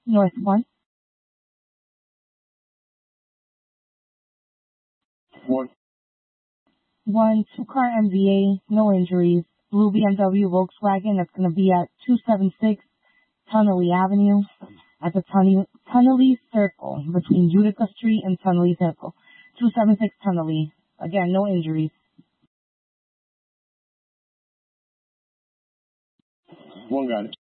North 1. 1. 1 two-car MVA, no injuries. Blue BMW Volkswagen, that's going to be at 276 Tunnelly Avenue at the Tunnelly Circle between Utica Street and Tunnelly Circle. 276 Tunnelly. Again, no injuries. 1 got it.